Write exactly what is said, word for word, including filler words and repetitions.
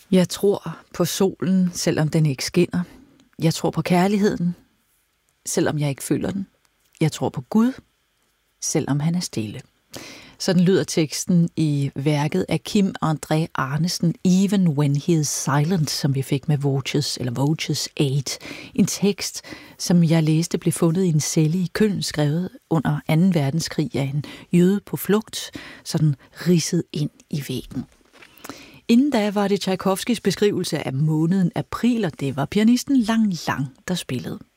Jeg tror på solen, selvom den ikke skinner. Jeg tror på kærligheden, selvom jeg ikke føler den. Jeg tror på Gud, selvom han er stille. Sådan lyder teksten i værket af Kim André Arnesen, Even When He Is Silent, som vi fik med Voges, eller Voges otte. En tekst, som jeg læste, blev fundet i en celle i Køln, skrevet under anden verdenskrig af en jøde på flugt, sådan ridset ind i væggen. Inden da var det Tchaikovskys beskrivelse af måneden april, og det var pianisten Lang Lang, der spillede.